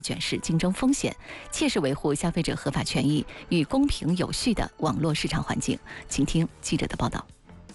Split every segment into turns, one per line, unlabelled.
卷式竞争风险，切实维护消费者合法权益与公平有序的网络市场环境。请听记者的报道。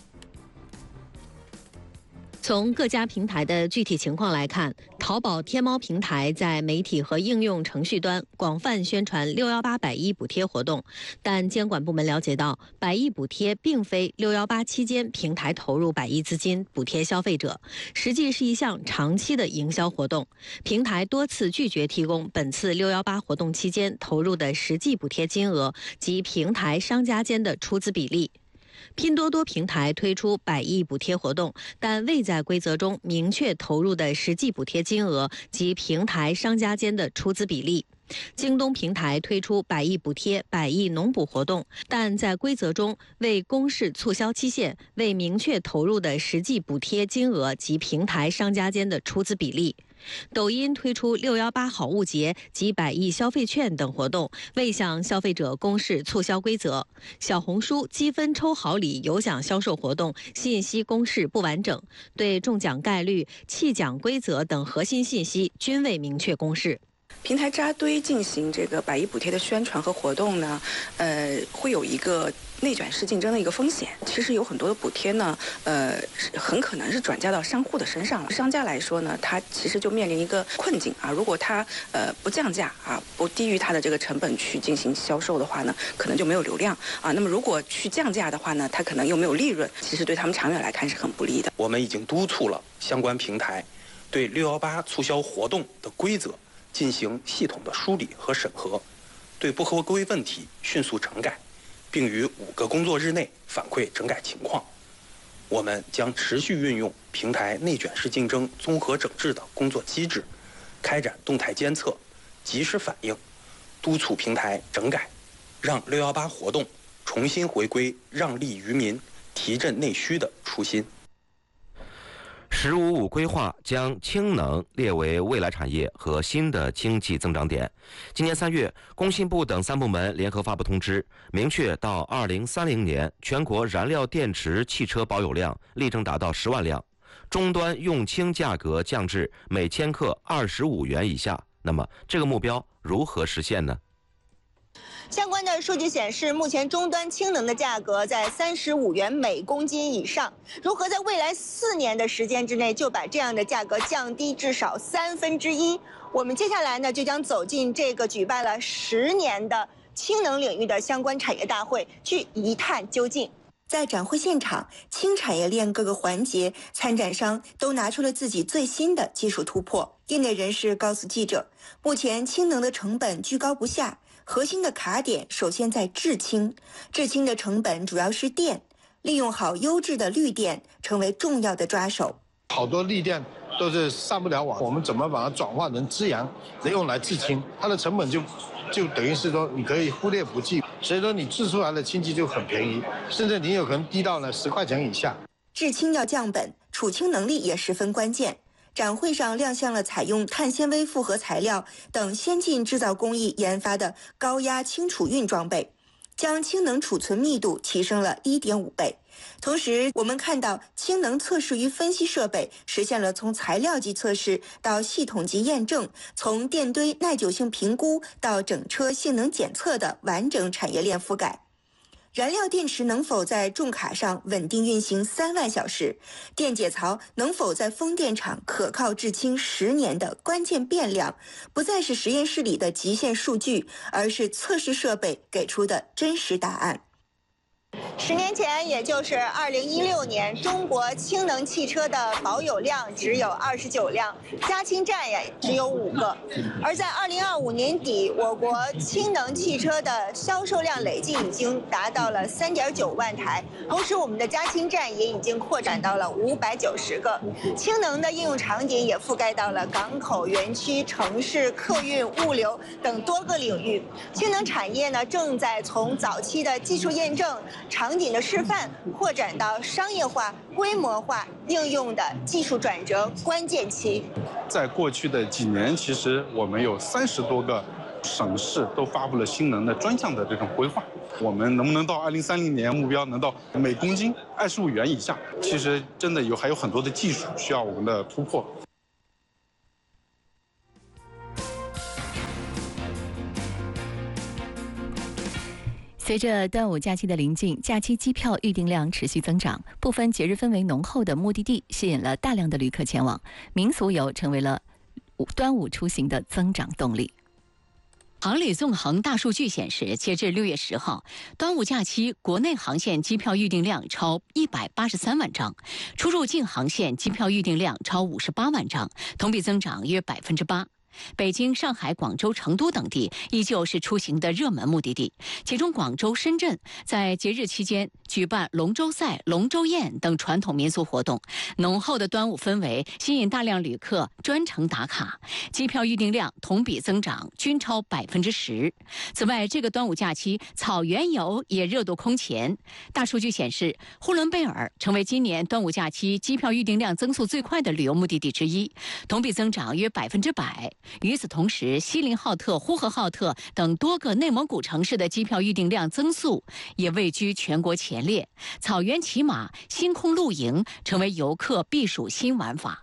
从各家平台的具体情况来看，淘宝、天猫平台在媒体和应用程序端广泛宣传618百亿补贴活动，但监管部门了解到，百亿补贴并非618期间平台投入百亿资金补贴消费者，实际是一项长期的营销活动。平台多次拒绝提供本次618活动期间投入的实际补贴金额及平台商家间的出资比例。拼多多平台推出百亿补贴活动，但未在规则中明确投入的实际补贴金额及平台商家间的出资比例。京东平台推出百亿补贴、百亿农补活动，但在规则中未公示促销期限，未明确投入的实际补贴金额及平台商家间的出资比例。抖音推出618好物节及百亿消费券等活动，未向消费者公示促销规则。小红书积分抽好礼有奖销售活动信息公示不完整，对中奖概率、弃奖规则等核心信息均未明确公示。
平台扎堆进行这个百亿补贴的宣传和活动呢，会有一个内卷式竞争的一个风险。其实有很多的补贴呢，很可能是转嫁到商户的身上了。商家来说呢，他其实就面临一个困境啊，如果他不降价啊，不低于他的这个成本去进行销售的话呢，可能就没有流量啊。那么如果去降价的话呢，他可能又没有利润，其实对他们长远来看是很不利的。
我们已经督促了相关平台对618促销活动的规则进行系统的梳理和审核，对不合规问题迅速整改，并于5个工作日内反馈整改情况。我们将持续运用平台内卷式竞争综合整治的工作机制，开展动态监测、及时反应，督促平台整改，让618活动重新回归让利于民、提振内需的初心。
“15+5”规划将氢能列为未来产业和新的经济增长点。今年3月，工信部等3部门联合发布通知，明确到2030年，全国燃料电池汽车保有量力争达到10万辆，终端用氢价格降至每千克25元以下。那么，这个目标如何实现呢？
相关的数据显示，目前终端氢能的价格在35元每公斤以上。如何在未来4年的时间之内就把这样的价格降低至少1/3？我们接下来呢就将走进这个举办了10年的氢能领域的相关产业大会，去一探究竟。在展会现场，氢产业链各个环节参展商都拿出了自己最新的技术突破。业内人士告诉记者，目前氢能的成本居高不下。核心的卡点首先在制氢，制氢的成本主要是电，利用好优质的绿电成为重要的抓手。
好多绿电都是上不了网，我们怎么把它转化成资源，用来制氢？它的成本就等于是说你可以忽略不计，所以说你制出来的氢气就很便宜，甚至你有可能低到了10块钱以下。
制氢要降本，储氢能力也十分关键。展会上亮相了采用碳纤维复合材料等先进制造工艺研发的高压氢储运装备，将氢能储存密度提升了1.5倍。同时，我们看到氢能测试与分析设备实现了从材料级测试到系统级验证，从电堆耐久性评估到整车性能检测的完整产业链覆盖。燃料电池能否在重卡上稳定运行3万小时？电解槽能否在风电场可靠制氢10年的关键变量，不再是实验室里的极限数据，而是测试设备给出的真实答案。10年前，也就是2016年，中国氢能汽车的保有量只有29辆，加氢站也只有5个。而在2025年底，我国氢能汽车的销售量累计已经达到了3.9万台，同时我们的加氢站也已经扩展到了590个。氢能的应用场景也覆盖到了港口、园区、城市、客运、物流等多个领域。氢能产业呢，正在从早期的技术验证、场景的示范扩展到商业化、规模化应用的技术转折关键期。
在过去的几年，其实我们有30多个省市都发布了氢能的专项的这种规划。我们能不能到2030年目标能到每公斤25元以下？其实真的还有很多的技术需要我们的突破。
随着端午假期的临近，假期机票预订量持续增长，部分节日氛围浓厚的目的地吸引了大量的旅客前往，民俗游成为了端午出行的增长动力。
航旅纵横大数据显示，截至6月10号，端午假期国内航线机票预订量超183万张，出入境航线机票预订量超58万张，同比增长约8%。北京、上海、广州、成都等地依旧是出行的热门目的地，其中广州、深圳在节日期间举办龙舟赛、龙舟宴等传统民俗活动，浓厚的端午氛围吸引大量旅客专程打卡，机票预订量同比增长均超10%。此外，这个端午假期草原游也热度空前。大数据显示，呼伦贝尔成为今年端午假期机票预订量增速最快的旅游目的地之一，同比增长约100%。与此同时，锡林浩特、呼和浩特等多个内蒙古城市的机票预订量增速也位居全国前列。草原骑马、星空露营成为游客避暑新玩法。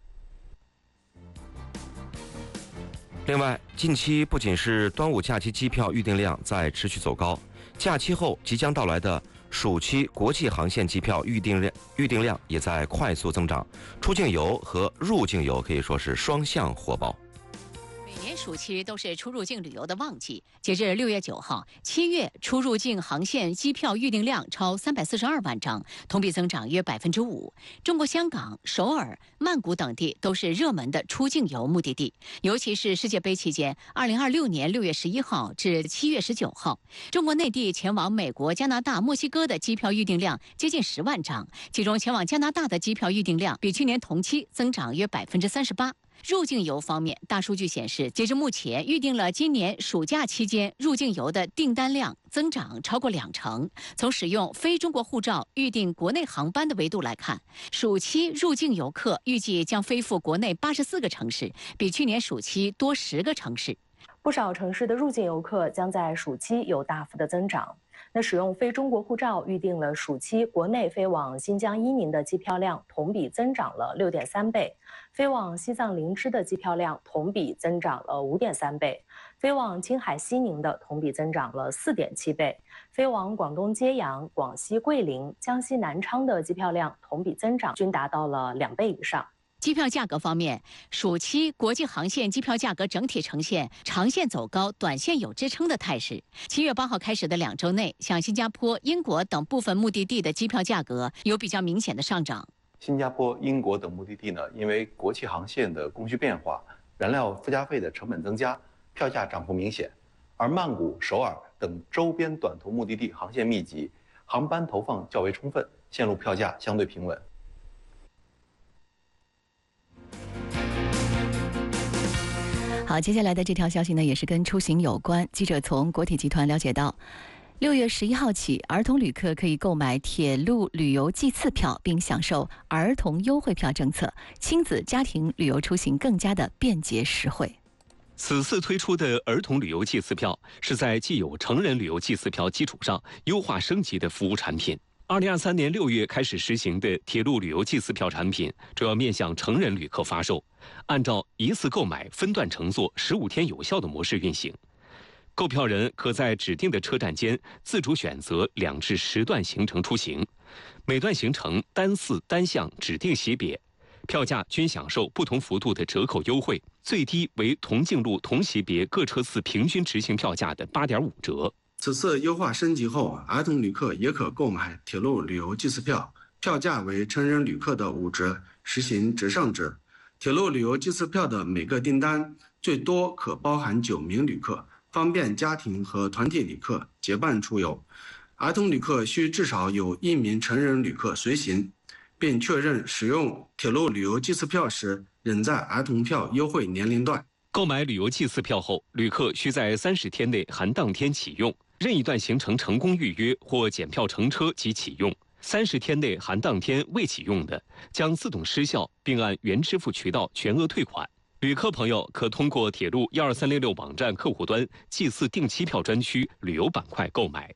另外，近期不仅是端午假期机票预订量在持续走高，假期后即将到来的暑期国际航线机票预订量也在快速增长，出境游和入境游可以说是双向火爆。
每年暑期都是出入境旅游的旺季，截至6月9号，7月出入境航线机票预订量超342万张，同比增长约5%。中国香港、首尔、曼谷等地都是热门的出境游目的地，尤其是世界杯期间，2026年6月11号至7月19号，中国内地前往美国、加拿大、墨西哥的机票预订量接近10万张，其中前往加拿大的机票预订量比去年同期增长约38%。入境游方面，大数据显示，截至目前，预定了今年暑假期间入境游的订单量增长超过20%。从使用非中国护照预订国内航班的维度来看，暑期入境游客预计将飞赴国内84个城市，比去年暑期多10个城市。
不少城市的入境游客将在暑期有大幅的增长。那使用非中国护照预订了暑期国内飞往新疆伊宁的机票量同比增长了6.3倍，飞往西藏林芝的机票量同比增长了5.3倍，飞往青海西宁的同比增长了4.7倍，飞往广东揭阳、广西桂林、江西南昌的机票量同比增长均达到了2倍以上。
机票价格方面，暑期国际航线机票价格整体呈现长线走高、短线有支撑的态势。7月8号开始的2周内，像新加坡、英国等部分目的地的机票价格有比较明显的上涨。
新加坡、英国等目的地呢，因为国际航线的供需变化、燃料附加费的成本增加，票价涨幅明显。而曼谷、首尔等周边短途目的地航线密集，航班投放较为充分，线路票价相对平稳。
好，接下来的这条消息呢，也是跟出行有关。记者从国铁集团了解到，6月11号起，儿童旅客可以购买铁路旅游季次票，并享受儿童优惠票政策，亲子家庭旅游出行更加的便捷实惠。
此次推出的儿童旅游季次票是在既有成人旅游季次票基础上优化升级的服务产品。2023年6月开始实行的铁路旅游季次票产品，主要面向成人旅客发售，按照一次购买、分段乘坐、15天有效的模式运行。购票人可在指定的车站间自主选择2至10段行程出行，每段行程单次单项指定级别，票价均享受不同幅度的折扣优惠，最低为同径路同级别各车次平均执行票价的8.5折。
此次优化升级后，儿童旅客也可购买铁路旅游季次票，票价为成人旅客的5折，实行折上折。铁路旅游季次票的每个订单最多可包含9名旅客，方便家庭和团体旅客结伴出游。儿童旅客需至少有1名成人旅客随行，并确认使用铁路旅游季次票时仍在儿童票优惠年龄段。
购买旅游季次票后，旅客需在30天内含当天启用，任意段行程成功预约或检票乘车即启用。30天内含当天未启用的，将自动失效，并按原支付渠道全额退款。旅客朋友可通过铁路12366网站客户端季次订期票专区旅游板块购买。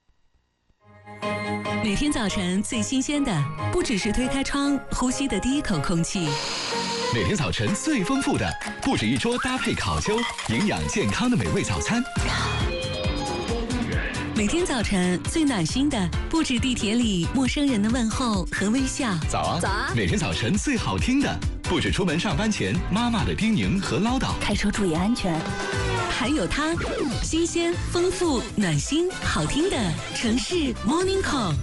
每天早晨最新鲜的，不只是推开窗呼吸的第一口空气。
每天早晨最丰富的，不止一桌搭配烤秋、营养健康的美味早餐。
每天早晨最暖心的，不止地铁里陌生人的问候和微笑。
早啊，
早啊！
每天早晨最好听的，不止出门上班前妈妈的叮咛和唠叨。
开车注意安全。还有它，新鲜、丰富、暖心、好听的城市 Morning Call。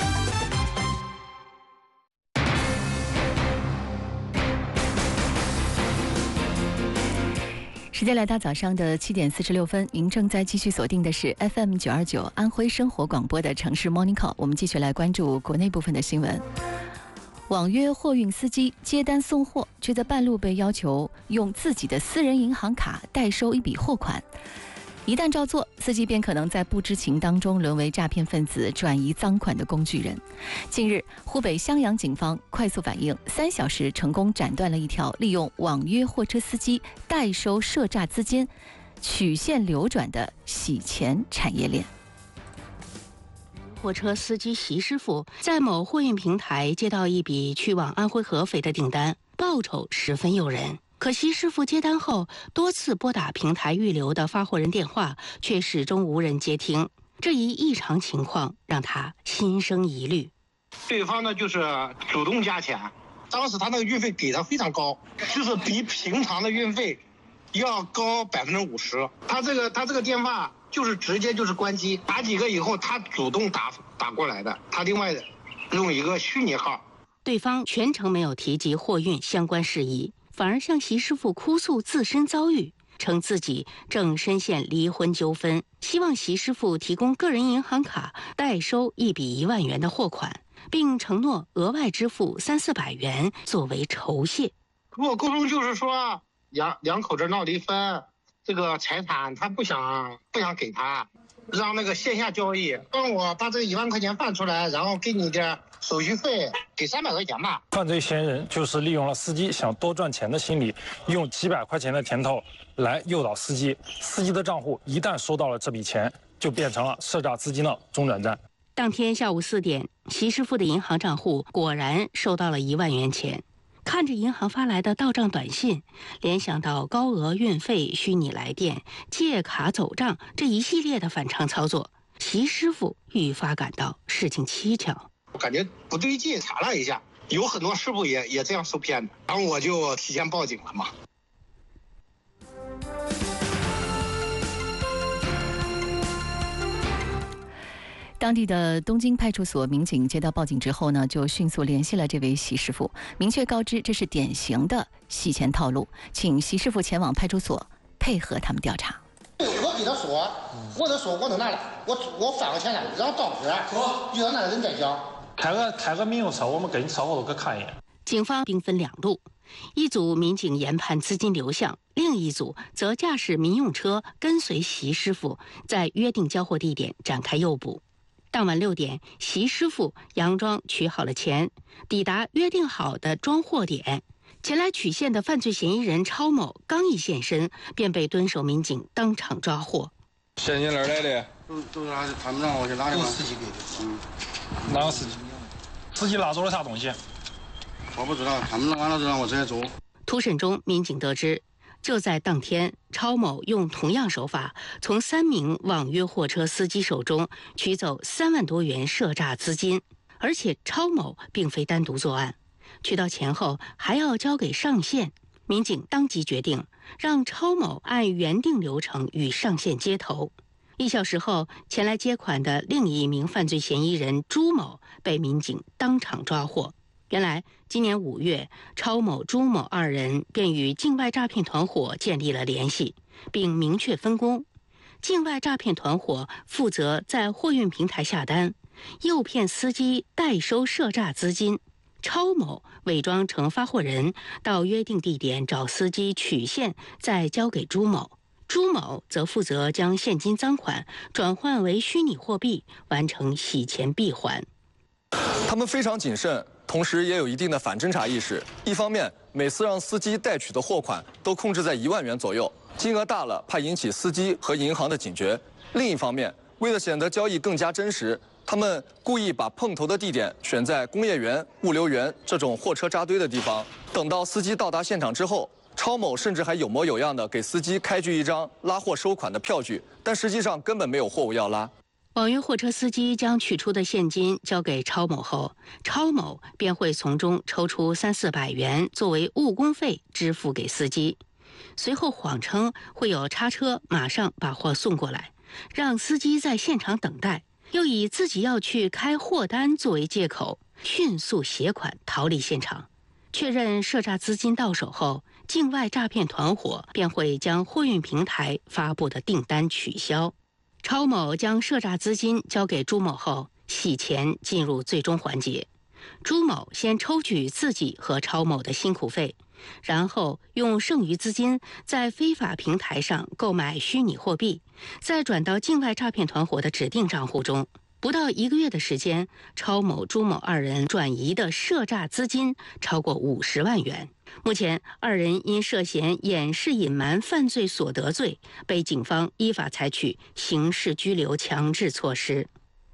时间来到早上的7点46分，您正在继续锁定的是 FM 929安徽生活广播的城市 Morning Call。我们继续来关注国内部分的新闻。网约货运司机接单送货，却在半路被要求用自己的私人银行卡代收一笔货款。一旦照做，司机便可能在不知情当中沦为诈骗分子转移赃款的工具人。近日，湖北襄阳警方快速反应，3小时成功斩断了一条利用网约货车司机代收赊诈资金、曲线流转的洗钱产业链。
货车司机席师傅在某货运平台接到一笔去往安徽合肥的订单，报酬十分诱人。可惜师傅接单后多次拨打平台预留的发货人电话，却始终无人接听。这一异常情况让他心生疑虑。
对方呢就是主动加钱，当时他那个运费给的非常高，就是比平常的运费要高50%。他这个电话就是直接就是关机，打几个以后他主动打过来的，他另外用一个虚拟号。
对方全程没有提及货运相关事宜，反而向席师傅哭诉自身遭遇，称自己正深陷离婚纠纷，希望席师傅提供个人银行卡代收一笔1万元的货款，并承诺额外支付300-400元作为酬谢。
跟我沟通就是说两口子闹离婚，这个财产他不想给他，让那个线下交易，帮我把这1万块钱办出来，然后给你点手续费，给300块钱吧。
犯罪嫌疑人就是利用了司机想多赚钱的心理，用几百块钱的甜头来诱导司机。司机的账户一旦收到了这笔钱，就变成了赊诈资金的中转站。
当天下午4点，席师傅的银行账户果然收到了1万元钱。看着银行发来的到账短信，联想到高额运费、虚拟来电、借卡走账这一系列的反常操作，席师傅愈发感到事情蹊跷。
我感觉不对劲，查了一下，有很多师傅也这样受骗的，然后我就提前报警了嘛。
当地的东京派出所民警接到报警之后呢，就迅速联系了这位席师傅，明确告知这是典型的洗钱套路，请席师傅前往派出所配合他们调查。
我给他说，我的说我能拿来，我返个钱来，然后到这儿遇到那个人再讲。
开个民用车，我们跟车后头去看一眼。
警方兵分2路，一组民警研判资金流向，另一组则驾驶民用车跟随席师傅在约定交货地点展开诱捕。当晚6点，席师傅佯装取好了钱，抵达约定好的装货点。前来取现的犯罪嫌疑人超某刚一现身，便被蹲守民警当场抓获。
现金哪儿来的？
都拿他们让我去拿的吗？司机给的。
哪个司机？司机拿走了啥东西？
我不知道，他们完了就让我直接走。
突审中，民警得知，就在当天，超某用同样手法从3名网约货车司机手中取走3万多元赊诈资金，而且超某并非单独作案，取到钱后还要交给上线。民警当即决定让超某按原定流程与上线接头。1小时后，前来接款的另一名犯罪嫌疑人朱某被民警当场抓获。原来，今年5月，超某、朱某2人便与境外诈骗团伙建立了联系，并明确分工。境外诈骗团伙负责在货运平台下单，诱骗司机代收赊诈资金。超某伪装成发货人，到约定地点找司机取现，再交给朱某。朱某则负责将现金赃款转换为虚拟货币，完成洗钱闭环。
他们非常谨慎，同时也有一定的反侦查意识。一方面，每次让司机代取的货款都控制在1万元左右，金额大了怕引起司机和银行的警觉；另一方面，为了显得交易更加真实，他们故意把碰头的地点选在工业园、物流园这种货车扎堆的地方。等到司机到达现场之后，超某甚至还有模有样的给司机开具一张拉货收款的票据，但实际上根本没有货物要拉。
网约货车司机将取出的现金交给超某后，超某便会从中抽出300-400元作为误工费支付给司机，随后谎称会有叉车马上把货送过来，让司机在现场等待，又以自己要去开货单作为借口，迅速携款逃离现场。确认赊诈资金到手后，境外诈骗团伙便会将货运平台发布的订单取消。超某将赊诈资金交给朱某后，洗钱进入最终环节。朱某先抽取自己和超某的辛苦费，然后用剩余资金在非法平台上购买虚拟货币，再转到境外诈骗团伙的指定账户中。不到1个月的时间，超某、朱某2人转移的赊诈资金超过50万元。目前，2人因涉嫌掩饰隐瞒犯罪所得罪，被警方依法采取刑事拘留强制措施。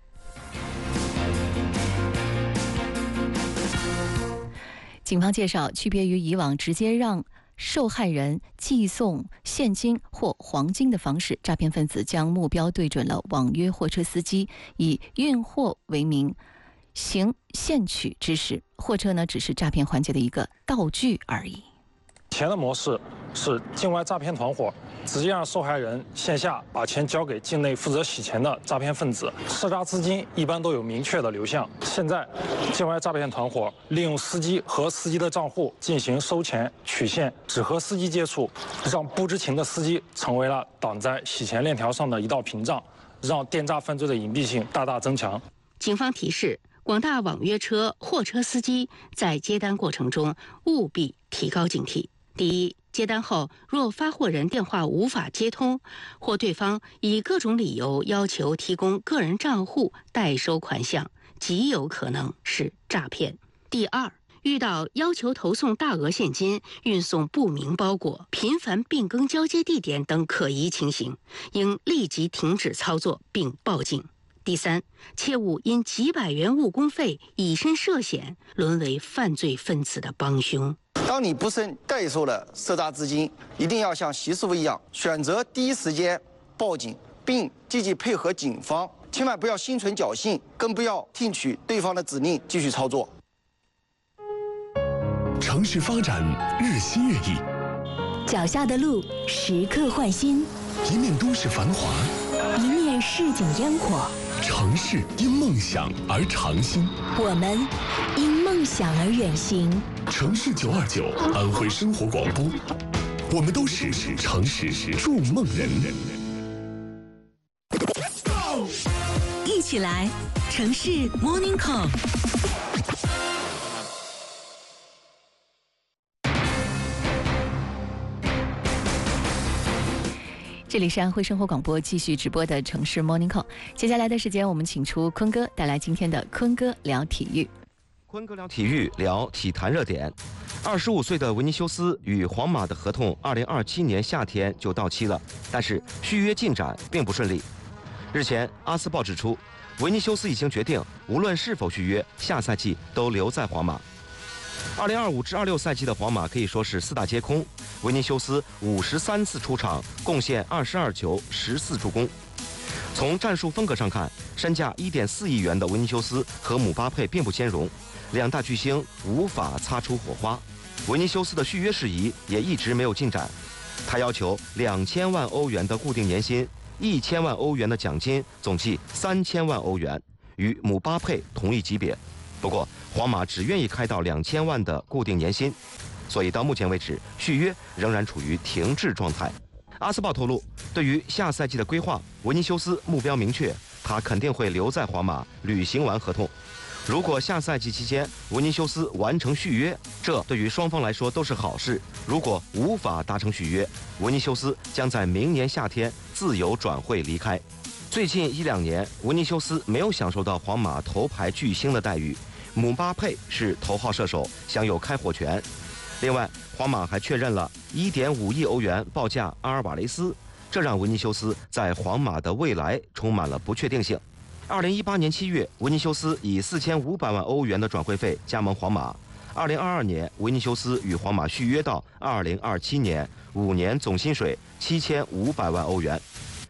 警方介绍，区别于以往直接让受害人寄送现金或黄金的方式，诈骗分子将目标对准了网约货车司机，以运货为名行现取之实。货车呢，只是诈骗环节的一个道具而已。
钱的模式是境外诈骗团伙直接让受害人线下把钱交给境内负责洗钱的诈骗分子，赊诈资金一般都有明确的流向。现在，境外诈骗团伙利用司机和司机的账户进行收钱、取现，只和司机接触，让不知情的司机成为了挡在洗钱链条上的一道屏障，让电诈犯罪的隐蔽性大大增强。
警方提示广大网约车、货车司机在接单过程中务必提高警惕。第一，接单后若发货人电话无法接通，或对方以各种理由要求提供个人账户代收款项，极有可能是诈骗。第二，遇到要求投送大额现金、运送不明包裹、频繁变更交接地点等可疑情形，应立即停止操作并报警。第三，切勿因几百元误工费以身涉险，沦为犯罪分子的帮凶。
当你不慎代收了赊诈资金，一定要像习师傅一样，选择第一时间报警，并积极配合警方，千万不要心存侥幸，更不要听取对方的指令继续操作。
城市发展日新月异，
脚下的路时刻换新，
一面都市繁华，
一面市井烟火。
城市因梦想而长新，
我们因梦想而远行。
城市929，安徽生活广播，我们都是城市筑梦人。
一起来，城市 Morning Call。
这里是安徽生活广播继续直播的城市 Morning Call。接下来的时间，我们请出坤哥带来今天的坤哥聊体育。
坤哥聊体育，聊体坛热点。25岁的维尼修斯与皇马的合同2027年夏天就到期了，但是续约进展并不顺利。日前，阿斯报指出，维尼修斯已经决定，无论是否续约，下赛季都留在皇马。2025至26赛季的皇马可以说是四大皆空，维尼修斯53次出场，贡献22球、14助攻。从战术风格上看，身价1.4亿元的维尼修斯和姆巴佩并不兼容，两大巨星无法擦出火花。维尼修斯的续约事宜也一直没有进展，他要求2000万欧元的固定年薪，1000万欧元的奖金，总计3000万欧元，与姆巴佩同一级别。不过，皇马只愿意开到2000万的固定年薪，所以到目前为止，续约仍然处于停滞状态。阿斯报透露，对于下赛季的规划，维尼修斯目标明确，他肯定会留在皇马，履行完合同。如果下赛季期间维尼修斯完成续约，这对于双方来说都是好事。如果无法达成续约，维尼修斯将在明年夏天自由转会离开。最近1-2年，维尼修斯没有享受到皇马头牌巨星的待遇。姆巴佩是头号射手，享有开火权。另外，皇马还确认了1.5亿欧元报价阿尔瓦雷斯，这让维尼修斯在皇马的未来充满了不确定性。2018年7月，维尼修斯以4500万欧元的转会费加盟皇马。2022年，维尼修斯与皇马续约到2027年，5年总薪水7500万欧元。